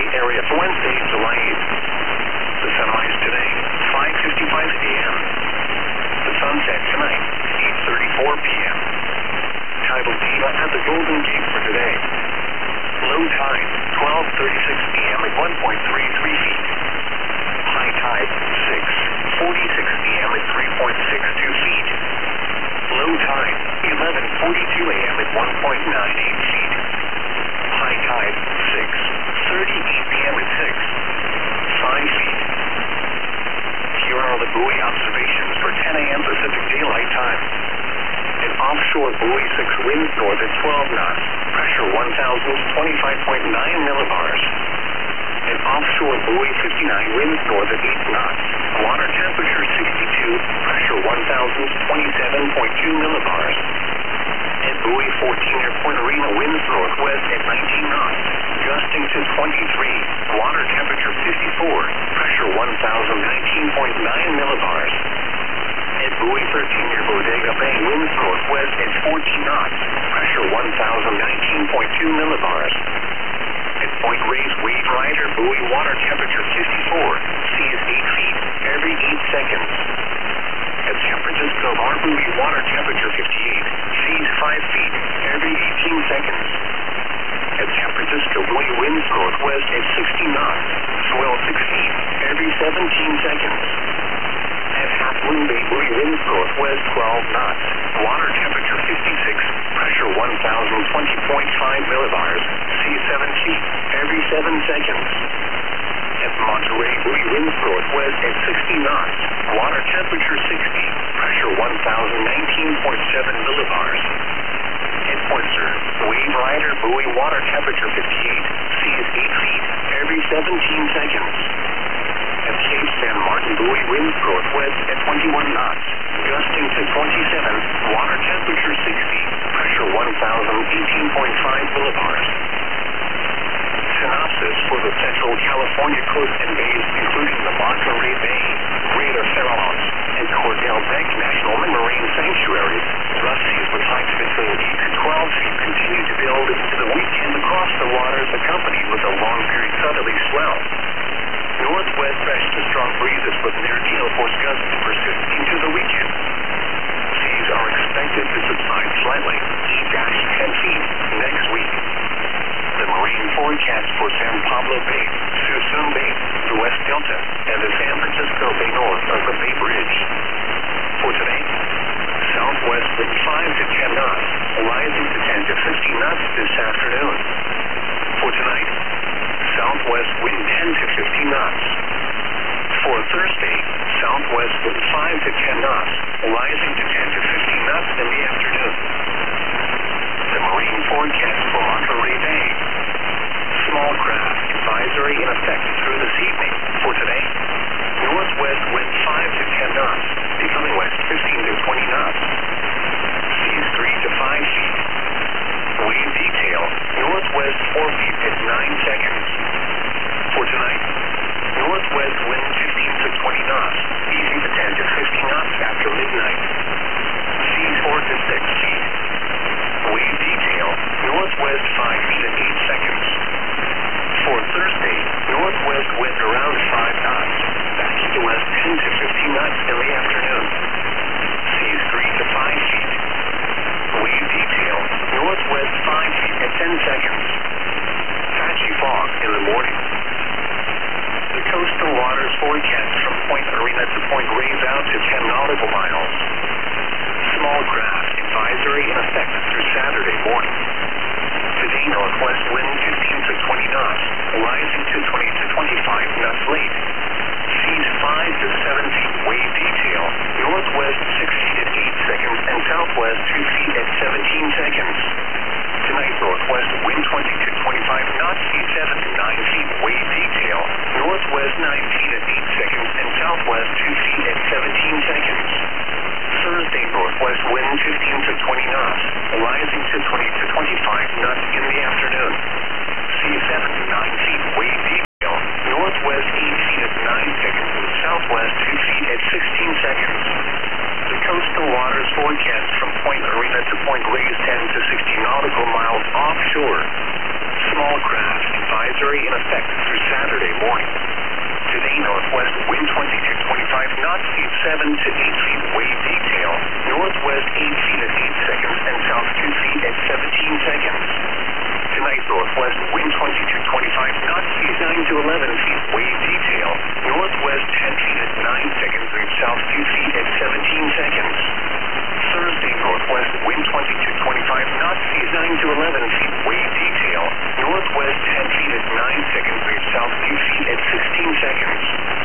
area for Wednesday, July 8th. The sunrise today, 5:55 a.m. The sunset tonight, 8:34 p.m. Tidal Diva at the Golden Gate for today. Low tide, 12:36 p.m. at 1.33 feet. High tide, 6:46 p.m. at 3.62 feet. Low tide, 11:42 a.m. at 1.98 feet. High tide, 6:38 p.m. at 5 feet. Here are the buoy observations for 10 a.m. Pacific Daylight Time. An offshore buoy 6 winds north at 12 knots, pressure 1,025.9 millibars. An offshore buoy 59 winds north at 8 knots, water temperature 62, pressure 1,027.2 millibars. At buoy 14 near Point Arena winds northwest at 19 knots, gusting to 23, water temperature 54, pressure 1,019.9 millibars. At buoy 13 near Bodega Bay winds northwest at 14 knots, pressure 1,019.2 millibars. At Point Reyes Wave Rider buoy water temperature 54, seas 8 feet every 8 seconds. At San Francisco Bar buoy water temperature 58, seas 5 feet every 18 seconds. At San Francisco buoy winds northwest at 60 knots, swell 6 feet every 17 seconds. At Half Moon Bay buoy winds northwest 12 knots, water temperature 56, pressure 1,020.5 millibars, sea 7 feet every 7 seconds. At Monterey buoy winds northwest at 60 knots, water temperature 60, pressure 1,019.7 millibars. At Poinsett, Wave Rider buoy water temperature 58, seas 8 feet every 17 seconds. At Cape San Martin buoy winds northwest at 21 knots, gusting to 27, water temperature 60, pressure 1,018.5 millibars. Synopsis for the Central California coast and bays, including the Monterey Bay, Greater Farallons, and Cordell Beck National Marine Sanctuaries. Rough seas with heights between 8 to 12 feet continue to build into the weekend across the waters, accompanied with a long-period southerly swell. Northwest fresh to strong breezes with near gale force gusts to persist into the weekend. Seas are expected to subside slightly, 8-10 feet, next week. The marine forecast for San Pablo Bay, Suisun Bay, the West Delta, and the San Francisco Bay north of the Bay Bridge. For today, southwest wind 5 to 10 knots, rising to 10 to 15 knots this afternoon. For tonight, southwest wind 10 to 15 knots. For Thursday, southwest wind 5 to 10 knots, rising to 10 to 15 knots in the afternoon. The marine forecast for Monterey Bay. Small craft advisory in effect through this evening. For today, northwest wind 5 to 10 knots, becoming west 15 to 20 knots. Seas 3 to 5 feet. Wave detail, northwest 4 feet at 9 seconds. For tonight, northwest wind 15 to 20 knots, easing to 10 to 15 knots after midnight. Seas 4 to 6 feet. Wave detail, northwest 5 feet at 8 seconds. For in effect through Saturday morning. Today, northwest wind 20 to 25 knots, speed 7 to 8 feet, wave detail. Northwest 8 feet at 8 seconds and south 2 feet at 17 seconds. Tonight, northwest wind 20 to 25 knots, speed 9 to 11 feet, wave detail. Northwest 10 feet at 9 seconds and south 2 feet at 17 seconds. Thursday, northwest wind 20 to 25 knots, speed 9 to 11 feet, wave detail. Northwest 10 feet at 9 seconds and south 2 feet at 16 seconds.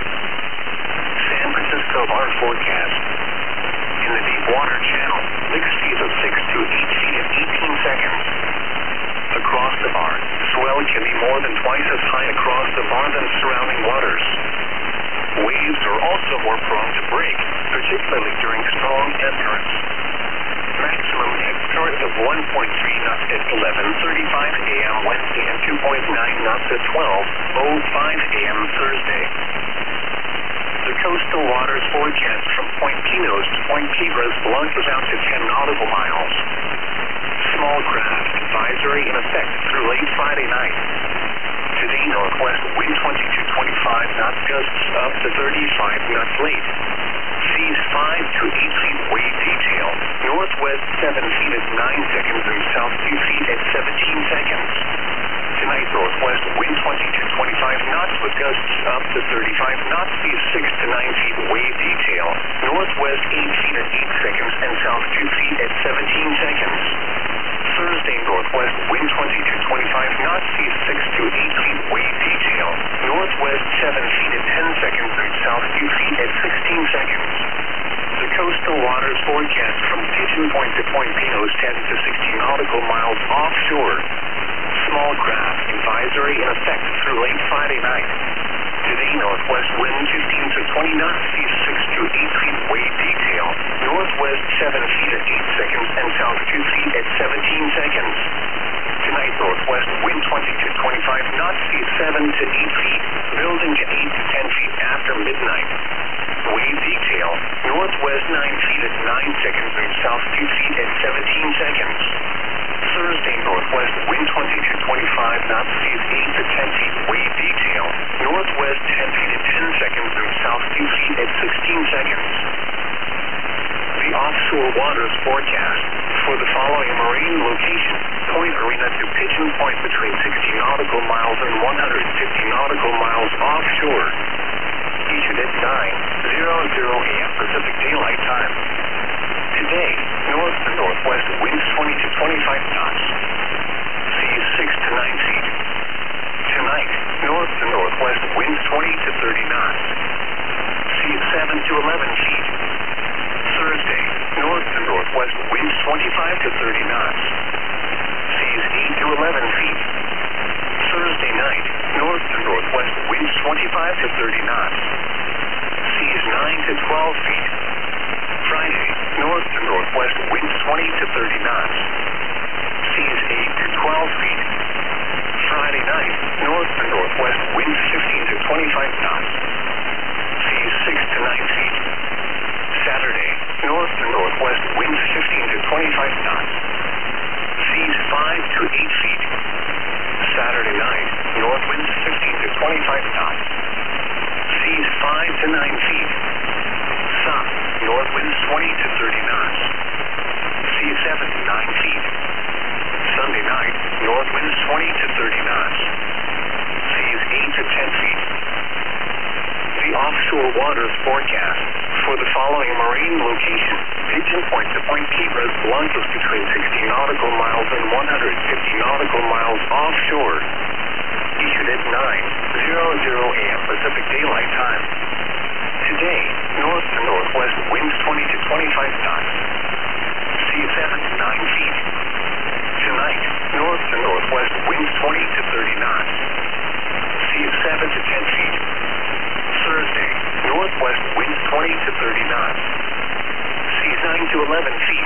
San Francisco bar forecast. In the deep water channel, mixed speeds of 6 to 8 feet at 18 seconds. Across the bar, swell can be more than twice as high across the bar than surrounding waters. Waves are also more prone to break, particularly during strong ebb currents. Maximum ebb current of 1.3 knots at 11:35 a.m. Wednesday and 2.9 knots at 12:05 a.m. Thursday. The coastal waters forecast from Point Pinos to Point Cabras launches out to 10 nautical miles. Small craft advisory in effect through late Friday night. Today, northwest wind 20 to 25 knots, gusts up to 35 knots late. Seas 5 to 8 feet, wave detail. Northwest 7 feet at 9 seconds and south 2 feet at 17 seconds. Tonight, northwest wind 20 to 25 knots with gusts up to 35 knots, seas 6 to 9 feet, wave detail. Northwest 8 feet at 8 seconds and south 2 feet at 17 seconds. Thursday, northwest wind 20 to 25 knots, seas 6 to 8 feet, wave detail. Northwest 7 feet at 10 seconds and south 2 feet at 16 seconds. The coastal waters forecast from Pigeon Point to Point Pinos 10 to 60 nautical miles offshore. Small craft advisory in effect through late Friday night. Today, northwest wind 15 to 20 knots, seas 6 to 8 feet, wave detail. Northwest 7 feet at 8 seconds and south 2 feet at 17 seconds. Tonight, northwest wind 20 to 25 knots, seas 7 to 8 feet, building to 8 to 10 feet after midnight. Wave detail. Northwest 9 feet at 9 seconds and south 2 feet at 17 seconds. Thursday, northwest wind 20 to 25 knots, seas 8 to 10 feet, wave detail. Northwest 10 feet at 10 seconds and south 2 feet at 16 seconds. The offshore waters forecast for the following marine location: Point Arena to Pigeon Point between 60 nautical miles and 150 nautical miles offshore. Issued at 9:00 a.m. Pacific Daylight Time. Today, north to northwest winds 20 to 25 knots. Seas 6 to 9 feet. Tonight, north to northwest winds 20 to 30 knots. Seas 7 to 11 feet. Thursday, north to northwest winds 25 to 30 knots. Seas 8 to 11 feet. Thursday night, north to northwest winds 25 to 30 knots. Seas 9 to 12 feet. Friday, north to northwest winds 20 to 30 knots. Seas 8 to 12 feet. Friday night, north to northwest winds 15 to 25 knots. Seas 6 to 9 feet. Saturday, north to northwest winds 15 to 25 knots. Seas 5 to 8 feet. Saturday night, north winds 15 to 25 knots. Seas 5 to 9 feet. Sun, north winds 20 to 30 knots. Seas 7 to 9 feet. Sunday night, north winds 20 to 30 knots. Seas 8 to 10 feet. The offshore waters forecast for the following marine location: Pigeon Point to Point Cabras launches between 60 nautical miles and 150 nautical miles offshore. Issued at 9:00 a.m. Pacific Daylight Time. Today, north to northwest winds 20 to 25 knots. Seas 7 to 9 feet. Tonight, north to northwest winds 20 to 30 knots. Seas 7 to 10 feet. Thursday, northwest winds 20 to 30 knots. Seas 9 to 11 feet.